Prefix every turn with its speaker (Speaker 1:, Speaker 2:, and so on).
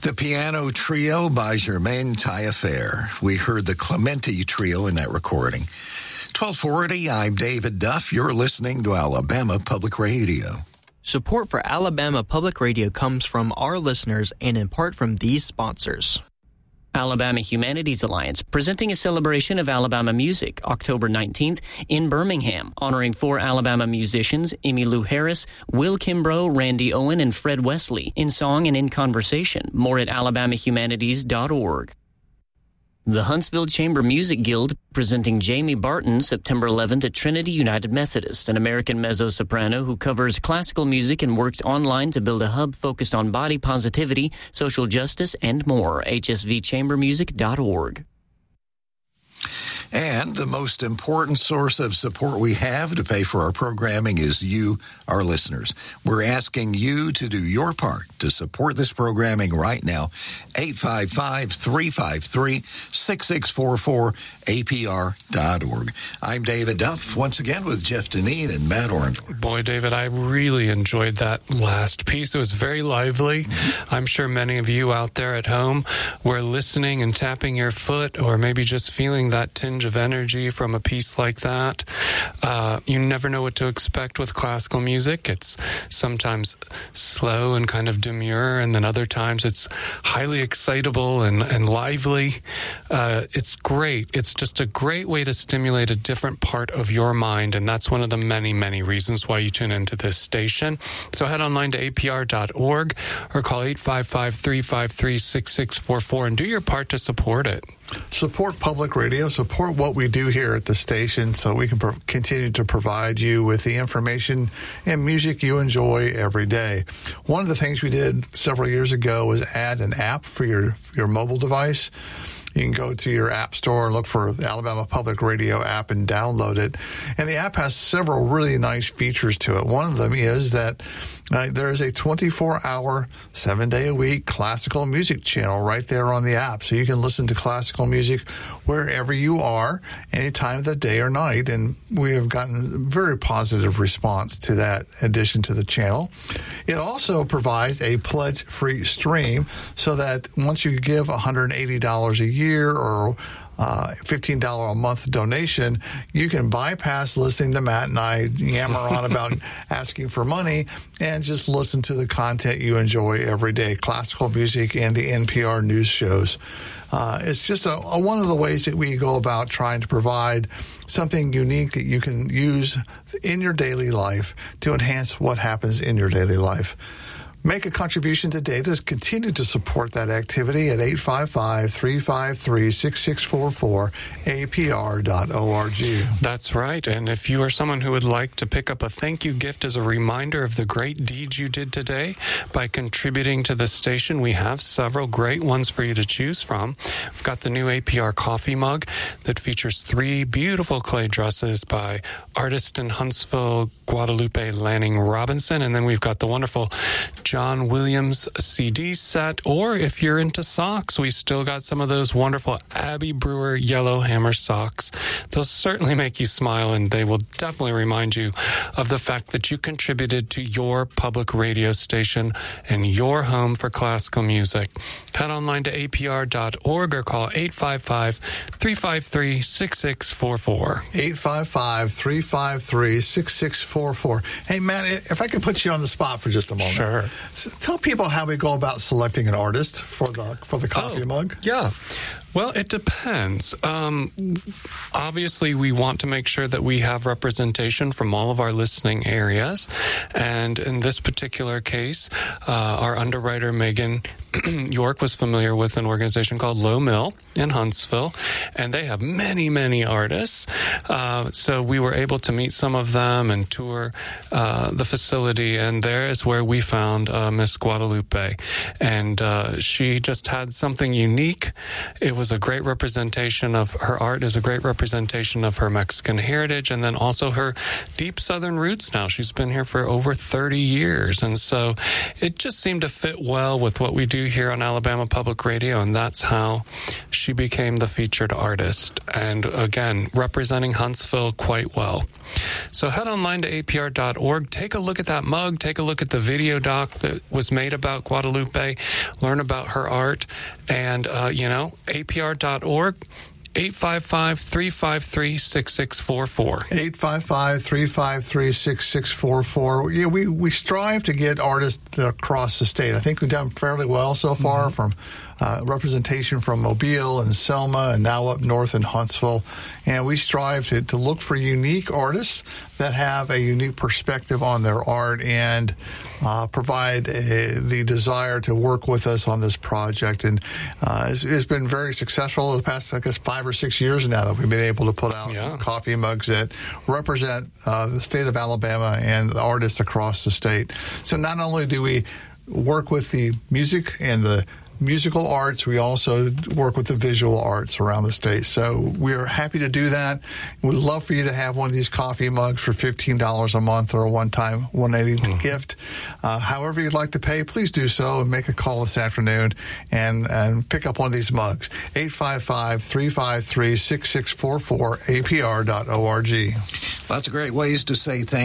Speaker 1: The Piano Trio by Germaine Taillefer. We heard the Clementi Trio in that recording. 1240, I'm David Duff. You're listening to Alabama Public Radio.
Speaker 2: Support for Alabama Public Radio comes from our listeners and in part from these sponsors.
Speaker 3: Alabama Humanities Alliance, presenting a celebration of Alabama music, October 19th in Birmingham, honoring 4 Alabama musicians, Emmylou Harris, Will Kimbrough, Randy Owen, and Fred Wesley, in song and in conversation. More at alabamahumanities.org. The Huntsville Chamber Music Guild, presenting Jamie Barton, September 11th at Trinity United Methodist, an American mezzo-soprano who covers classical music and works online to build a hub focused on body positivity, social justice, and more. hsvchambermusic.org.
Speaker 1: And the most important source of support we have to pay for our programming is you, our listeners. We're asking you to do your part to support this programming right now. 855-353-6644, APR.org. I'm David Duff, once again with Jeff Deneen and Matt Orndorff.
Speaker 4: Boy, David, I really enjoyed that last piece. It was very lively. I'm sure many of you out there at home were listening and tapping your foot, or maybe just feeling that tinge of energy from a piece like that. You never know what to expect with classical music. It's sometimes slow and kind of demure, and then other times it's highly excitable and lively. It's great. It's just a great way to stimulate a different part of your mind, and that's one of the many, many reasons why you tune into this station. So head online to apr.org or call 855-353-6644 and do your part to support it.
Speaker 5: Support public radio, support what we do here at the station so we can continue to provide you with the information and music you enjoy every day. One of the things we did several years ago was add an app for your mobile device. You can go to your app store and look for the Alabama Public Radio app and download it. And the app has several really nice features to it. One of them is that there is a 24-hour, 7-day-a-week classical music channel right there on the app. So you can listen to classical music wherever you are, any time of the day or night. And we have gotten very positive response to that addition to the channel. It also provides a pledge-free stream so that once you give $180 a year or $15 a month donation, you can bypass listening to Matt and I yammer on about asking for money and just listen to the content you enjoy every day, classical music and the NPR news shows. It's just one of the ways that we go about trying to provide something unique that you can use in your daily life to enhance what happens in your daily life. Make a contribution today to continue to support that activity at 855-353-6644, apr.org.
Speaker 4: That's right. And if you are someone who would like to pick up a thank you gift as a reminder of the great deeds you did today by contributing to the station, we have several great ones for you to choose from. We've got the new APR coffee mug that features 3 beautiful clay dresses by artist in Huntsville, Guadalupe Lanning Robinson. And then we've got the wonderful John Williams CD set, or if you're into socks, we still got some of those wonderful Abby Brewer Yellow Hammer socks. They'll certainly make you smile, and they will definitely remind you of the fact that you contributed to your public radio station and your home for classical music. Head online to apr.org or call 855-353-6644.
Speaker 5: 855-353-6644. Hey, Matt, if I could put you on the spot for just a moment.
Speaker 4: Sure.
Speaker 5: So tell people how we go about selecting an artist for the coffee mug.
Speaker 4: Yeah. Well, it depends. Obviously, we want to make sure that we have representation from all of our listening areas. And in this particular case, our underwriter, Megan York, was familiar with an organization called Low Mill in Huntsville, and they have many, many artists. So we were able to meet some of them and tour the facility, and there is where we found Miss Guadalupe. And she just had something unique. It was a great representation of her art, is a great representation of her Mexican heritage, and then also her deep Southern roots now. She's been here for over 30 years, and so it just seemed to fit well with what we do here on Alabama Public Radio, and that's how she became the featured artist, and again, representing Huntsville quite well. So head online to apr.org, take a look at that mug, take a look at the video doc that was made about Guadalupe, learn about her art, and, apr.org, 855-353-6644.
Speaker 5: 855-353-6644. Yeah, we strive to get artists across the state. I think we've done fairly well so far, from representation from Mobile and Selma and now up north in Huntsville. And we strive to look for unique artists that have a unique perspective on their art and provide the desire to work with us on this project. And it's been very successful the past, I guess, 5 or 6 years now that we've been able to put out coffee mugs that represent the state of Alabama and the artists across the state. So not only do we work with the music and the musical arts, we also work with the visual arts around the state. So we are happy to do that. We'd love for you to have one of these coffee mugs for $15 a month or a one-time $180 gift. However you'd like to pay, please do so and make a call this afternoon and pick up one of these mugs. 855-353-6644, apr.org.
Speaker 1: Lots of great ways to say thank you.